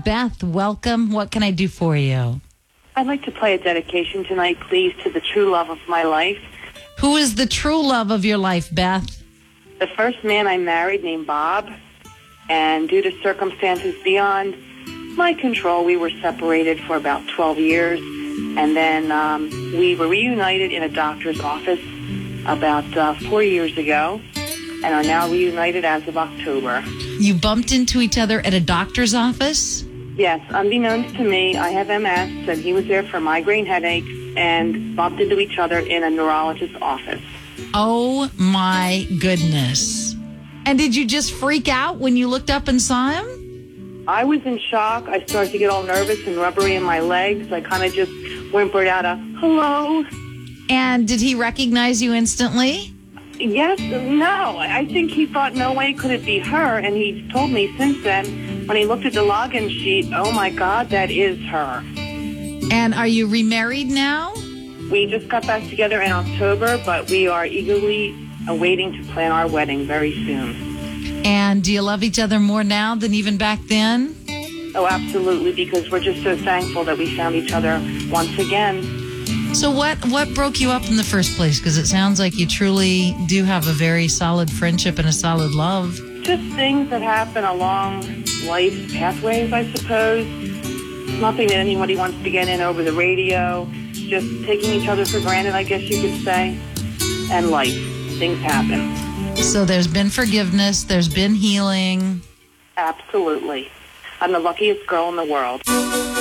Beth, welcome. What can I do for you? I'd like to play a dedication tonight, please, to the true love of my life. Who is the true love of your life, Beth? The first man I married, named Bob, and due to circumstances beyond my control, we were separated for about 12 years, and then we were reunited in a doctor's office about 4 years ago, and are now reunited as of October. You bumped into each other at a doctor's office? Yes, unbeknownst to me, I have MS, and he was there for migraine headaches, and bumped into each other in a neurologist's office. Oh, my goodness. And did you just freak out when you looked up and saw him? I was in shock. I started to get all nervous and rubbery in my legs. I kind of just whimpered out a hello. And did he recognize you instantly? Yes, no. I think he thought no way could it be her, and he's told me since then, when he looked at the login sheet, oh my God, that is her. And are you remarried now? We just got back together in October, but we are eagerly awaiting to plan our wedding very soon. And do you love each other more now than even back then? Oh, absolutely, because we're just so thankful that we found each other once again. So what broke you up in the first place? Because it sounds like you truly do have a very solid friendship and a solid love. Just things that happen along life's pathways, I suppose. Nothing that anybody wants to get in over the radio. Just taking each other for granted, I guess you could say. And life. Things happen. So there's been forgiveness. There's been healing. Absolutely. I'm the luckiest girl in the world.